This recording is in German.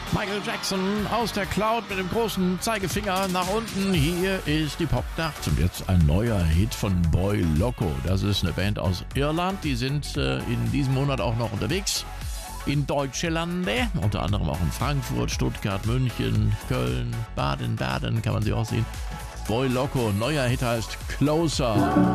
Michael Jackson aus der Cloud mit dem großen Zeigefinger nach unten. Hier ist die Popnacht und jetzt ein neuer Hit von Boy Loco. Das ist eine Band aus Irland. Die sind in diesem Monat auch noch unterwegs in Deutschlande. Unter anderem auch in Frankfurt, Stuttgart, München, Köln, Baden kann man sie auch sehen. Boy Loco, neuer Hit heißt Closer.